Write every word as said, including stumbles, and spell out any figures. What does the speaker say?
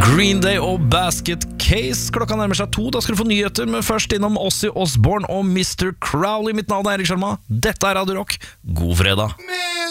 Green Day og Basket Case. Klokka nærmer seg to, da skal du få nyheter, men først innom Ozzy Osbourne og mister Crowley. Mitt navn er Erik Sjarma. Dette er Radio Rock. God fredag.